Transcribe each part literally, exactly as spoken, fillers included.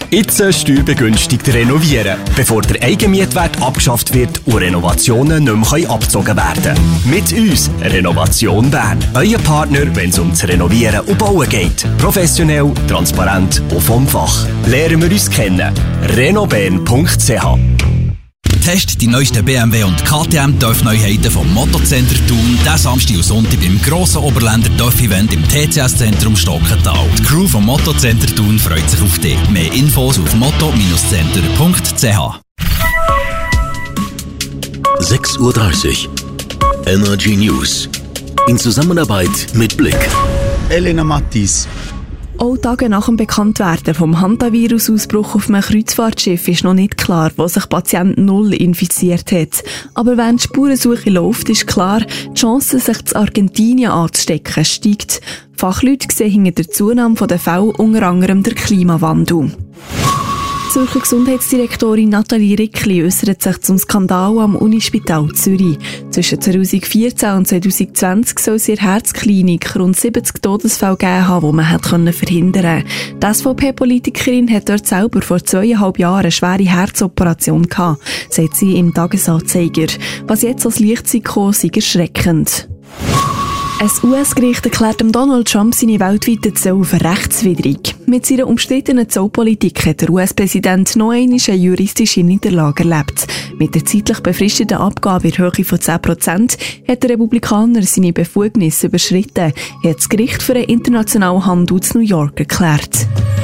Jetzt steuerbegünstigt renovieren, bevor der Eigenmietwert abgeschafft wird und Renovationen nicht mehr abgezogen werden können. Mit uns Renovation Bern. Euer Partner, wenn es ums Renovieren und Bauen geht. Professionell, transparent und vom Fach. Lernen wir uns kennen. renobern punkt c h. Test die neuesten B M W und K T M Dorfneuheiten vom Mottocenter Thun diesen Samstag und Sonntag beim grossen Oberländer Dorf-Event im T C S-Zentrum Stockental. Die Crew vom Mottocenter Thun freut sich auf dich. Mehr Infos auf motto Bindestrich center punkt c h. sechs Uhr dreißig. Energy News. In Zusammenarbeit mit Blick. Elena Mattis. Auch Tage nach dem Bekanntwerden vom Hantavirus-Ausbruch auf einem Kreuzfahrtschiff ist noch nicht klar, wo sich Patient Null infiziert hat. Aber während die Spurensuche läuft, ist klar, die Chance, sich zu Argentinien anzustecken, steigt. Fachleute sehen hinter der Zunahme der Fälle unter anderem der Klimawandel. Die Zürcher Gesundheitsdirektorin Nathalie Rickli äußert sich zum Skandal am Unispital Zürich. Zwischen zweitausendvierzehn und zweitausendzwanzig soll es in der Herzklinik rund siebzig Todesfälle gegeben haben, die man hätte verhindern können. Die S V P-Politikerin hat dort selber vor zweieinhalb Jahren eine schwere Herzoperation gehabt, sagt sie im Tagesanzeiger. Was jetzt als Licht kam, sei erschreckend. Ein U S-Gericht erklärt Donald Trump seine weltweiten Zölle für rechtswidrig. Mit seiner umstrittenen Zollpolitik hat der U S-Präsident noch einmal eine juristische Niederlage erlebt. Mit der zeitlich befristeten Abgabe in Höhe von zehn Prozent hat der Republikaner seine Befugnisse überschritten, hat das Gericht für den internationalen Handel zu New York erklärt.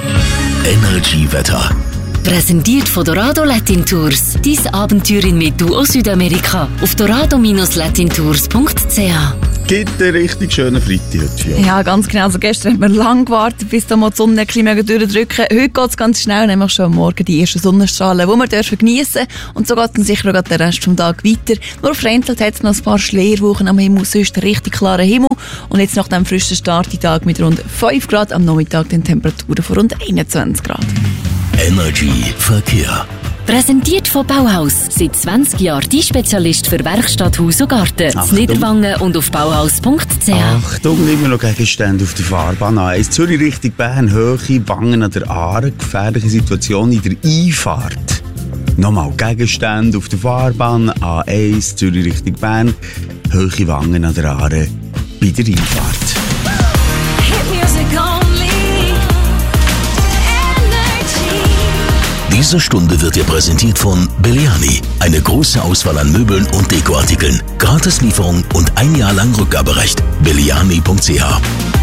Energy-Wetter. Präsentiert von Dorado Latin Tours. Dies Abenteuer in Metu aus Südamerika. Auf dorado Bindestrich latin tours punkt c h. Gibt einen richtig schönen Freitag heute. Ja. Ja, ganz genau. Also gestern haben wir lang gewartet, bis da mal die Sonne ein bisschen durchdrücken. Heute geht es ganz schnell, nämlich schon am Morgen die ersten Sonnenstrahlen, die wir dürfen geniessen dürfen. Und so geht dann sicher auch den Rest des Tages weiter. Nur vereinzelt hat es noch ein paar Schleierwochen am Himmel, sonst richtig klaren Himmel. Und jetzt nach dem frischen Start die Tag mit rund fünf Grad, am Nachmittag den Temperaturen von rund einundzwanzig Grad. Energy Verkehr. Präsentiert von Bauhaus. Seit zwanzig Jahren die Spezialist für Werkstatt, Haus und Garten. In Niederwangen und auf bauhaus punkt c h. Achtung, immer noch Gegenstände auf der Fahrbahn A eins. Zürich Richtung Bern, Höhe, Wangen an der Aare. Gefährliche Situation in der Einfahrt. Nochmal Gegenstände auf der Fahrbahn A eins, Zürich Richtung Bern. Höhe, Wangen an der Aare bei der Einfahrt. Diese Stunde wird dir präsentiert von Belliani. Eine große Auswahl an Möbeln und Dekoartikeln. Gratislieferung und ein Jahr lang Rückgaberecht. belliani punkt c h.